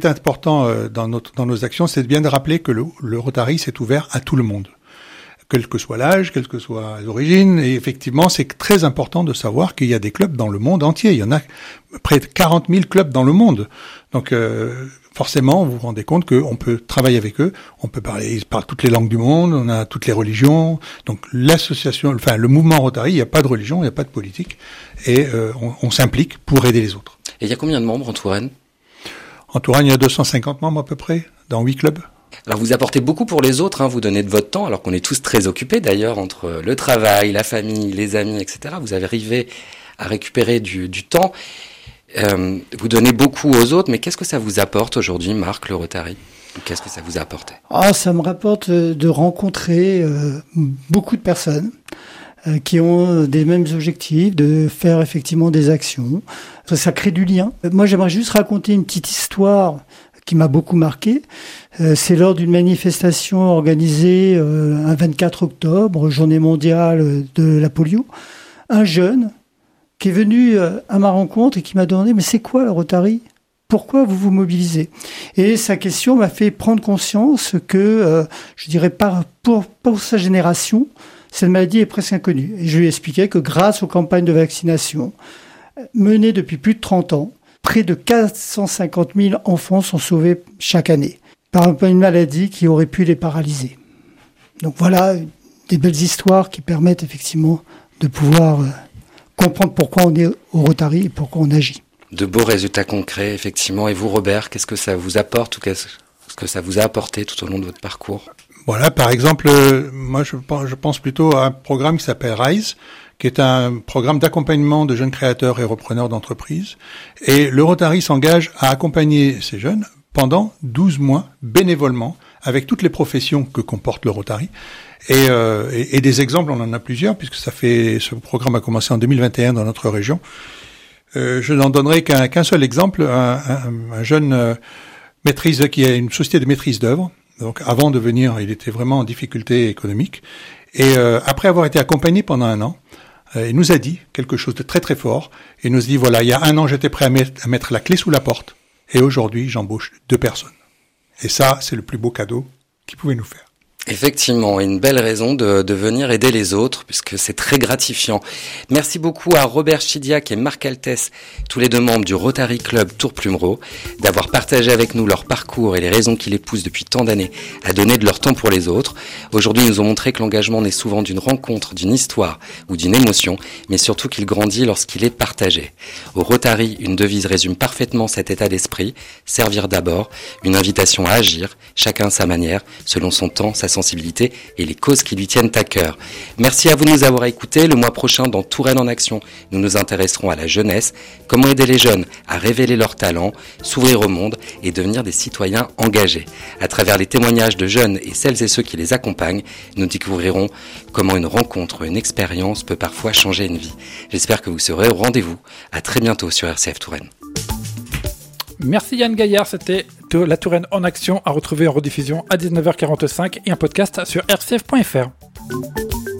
est important dans nos actions, c'est bien de rappeler que le Rotary, c'est ouvert à tout le monde. Quel que soit l'âge, quelle que soit l'origine. Et effectivement, c'est très important de savoir qu'il y a des clubs dans le monde entier. Il y en a près de 40 000 clubs dans le monde. Donc, forcément, vous vous rendez compte qu'on peut travailler avec eux. On peut parler, ils parlent toutes les langues du monde, on a toutes les religions. Donc, le mouvement Rotary, il n'y a pas de religion, il n'y a pas de politique. Et on s'implique pour aider les autres. Et il y a combien de membres en Touraine ? En Touraine, il y a 250 membres à peu près, dans 8 clubs. Alors vous apportez beaucoup pour les autres, vous donnez de votre temps, alors qu'on est tous très occupés d'ailleurs, entre le travail, la famille, les amis, etc. Vous avez arrivé à récupérer du temps. Vous donnez beaucoup aux autres, mais qu'est-ce que ça vous apporte aujourd'hui, Marc, le Rotary ? Qu'est-ce que ça vous a apporté ? Ça me rapporte de rencontrer beaucoup de personnes qui ont des mêmes objectifs, de faire effectivement des actions. Ça crée du lien. Moi, j'aimerais juste raconter une petite histoire qui m'a beaucoup marqué. C'est lors d'une manifestation organisée un 24 octobre, journée mondiale de la polio. Un jeune qui est venu à ma rencontre et qui m'a demandé « Mais c'est quoi le Rotary ? Pourquoi vous vous mobilisez ?» Et sa question m'a fait prendre conscience que, je dirais, pour sa génération, cette maladie est presque inconnue. Et je lui ai expliqué que grâce aux campagnes de vaccination menées depuis plus de 30 ans, près de 450 000 enfants sont sauvés chaque année par une maladie qui aurait pu les paralyser. Donc voilà, des belles histoires qui permettent effectivement de pouvoir comprendre pourquoi on est au Rotary et pourquoi on agit. De beaux résultats concrets, effectivement. Et vous, Robert, qu'est-ce que ça vous apporte ou qu'est-ce que ça vous a apporté tout au long de votre parcours ? Voilà, par exemple, moi je pense plutôt à un programme qui s'appelle RISE, qui est un programme d'accompagnement de jeunes créateurs et repreneurs d'entreprises. Et le Rotary s'engage à accompagner ces jeunes pendant 12 mois, bénévolement, avec toutes les professions que comporte le Rotary. Et des exemples, on en a plusieurs, puisque ce programme a commencé en 2021 dans notre région. Je n'en donnerai qu'un seul exemple, un jeune maîtrise, qui a une société de maîtrise d'œuvre. Donc avant de venir, il était vraiment en difficulté économique. Et après avoir été accompagné pendant 1 an, il nous a dit quelque chose de très très fort. Il nous a dit, voilà, il y a 1 an, j'étais prêt à mettre la clé sous la porte. Et aujourd'hui, j'embauche 2 personnes. Et ça, c'est le plus beau cadeau qu'il pouvait nous faire. Effectivement, une belle raison de venir aider les autres, puisque c'est très gratifiant. Merci beaucoup à Robert Chidiac et Marc Altès, tous les 2 membres du Rotary Club Tours-Plumereau, d'avoir partagé avec nous leur parcours et les raisons qui les poussent depuis tant d'années à donner de leur temps pour les autres. Aujourd'hui, ils nous ont montré que l'engagement naît souvent d'une rencontre, d'une histoire ou d'une émotion, mais surtout qu'il grandit lorsqu'il est partagé. Au Rotary, une devise résume parfaitement cet état d'esprit, servir d'abord, une invitation à agir, chacun à sa manière, selon son temps, sa sensibilité et les causes qui lui tiennent à cœur. Merci à vous de nous avoir écoutés. Le mois prochain, dans Touraine en action, nous nous intéresserons à la jeunesse, comment aider les jeunes à révéler leurs talents, s'ouvrir au monde et devenir des citoyens engagés. À travers les témoignages de jeunes et celles et ceux qui les accompagnent, nous découvrirons comment une rencontre, une expérience peut parfois changer une vie. J'espère que vous serez au rendez-vous. À très bientôt sur RCF Touraine. Merci Yann Gaillard, c'était La Touraine en action à retrouver en rediffusion à 19h45 et un podcast sur rcf.fr.